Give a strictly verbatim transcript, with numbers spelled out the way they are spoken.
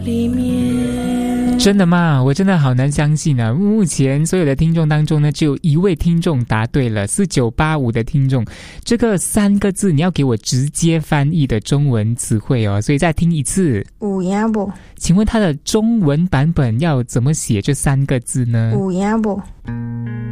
里面。 真的吗？我真的好难相信啊！目前所有的听众当中呢，只有一位听众答对了，四九八五的听众。这个三个字你要给我直接翻译的中文词汇哦，所以再听一次。 有影无？ 请问它的中文版本要怎么写这三个字呢？ 有影无？